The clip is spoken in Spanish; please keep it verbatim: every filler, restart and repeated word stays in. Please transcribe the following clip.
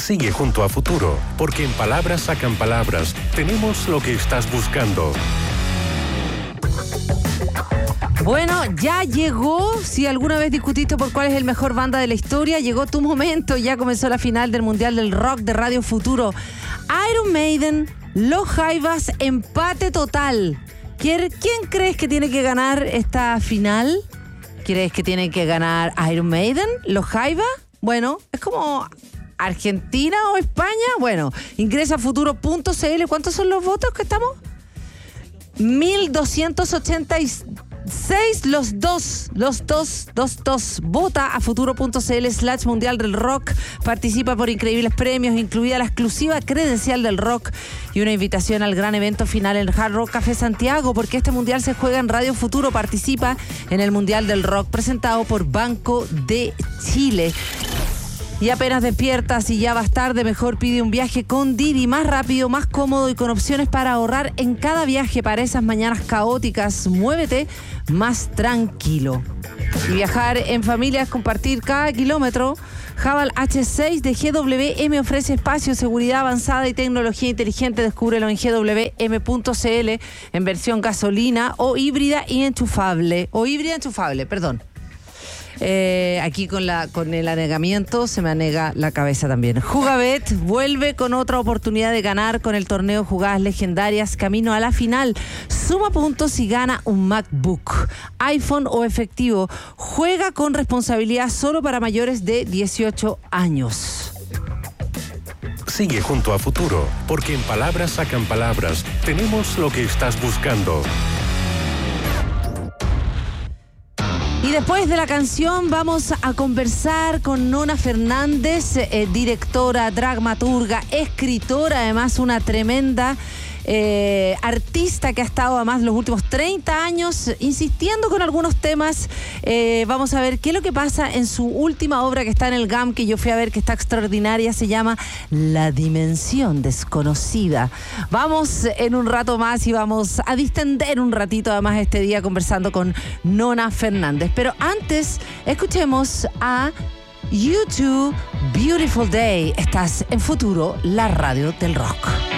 Sigue junto a Futuro, porque en Palabras Sacan Palabras tenemos lo que estás buscando. Bueno, ya llegó, si alguna vez discutiste por cuál es el mejor banda de la historia, llegó tu momento, ya comenzó la final del Mundial del Rock de Radio Futuro. Iron Maiden, Los Jaivas, empate total. ¿Quién crees que tiene que ganar esta final? ¿Crees que tiene que ganar Iron Maiden, Los Jaivas? Bueno, es como Argentina o España. Bueno, ingresa a futuro punto c l. ¿Cuántos son los votos que estamos? mil doscientos ochenta y seis, los dos, los dos, dos, dos. Vota a futuro.cl slash mundial del rock. Participa por increíbles premios, incluida la exclusiva credencial del rock y una invitación al gran evento final en Hard Rock Café Santiago, porque este mundial se juega en Radio Futuro. Participa en el Mundial del Rock presentado por Banco de Chile. Y apenas despiertas y ya vas tarde, mejor pide un viaje con Didi, más rápido, más cómodo y con opciones para ahorrar en cada viaje para esas mañanas caóticas. Muévete más tranquilo. Y viajar en familia es compartir cada kilómetro. Haval H seis de G W M ofrece espacio, seguridad avanzada y tecnología inteligente. Descúbrelo en G W M punto c l en versión gasolina o híbrida y enchufable. O híbrida enchufable, perdón. Eh, aquí con, la, con el anegamiento se me anega la cabeza también. Jugabet vuelve con otra oportunidad de ganar con el torneo Jugadas Legendarias camino a la final. Suma puntos y gana un MacBook, iPhone o efectivo. Juega con responsabilidad solo para mayores de dieciocho años. Sigue junto a Futuro, porque en Palabras Sacan Palabras tenemos lo que estás buscando. Y después de la canción vamos a conversar con Nona Fernández, eh, directora, dramaturga, escritora, además una tremenda eh, artista que ha estado además los últimos treinta años insistiendo con algunos temas. Eh, vamos a ver qué es lo que pasa en su última obra que está en el G A M, que yo fui a ver, que está extraordinaria, se llama La Dimensión Desconocida. Vamos en un rato más y vamos a distender un ratito además este día conversando con Nona Fernández. Pero antes, escuchemos a U dos, Beautiful Day. Estás en Futuro, la radio del rock.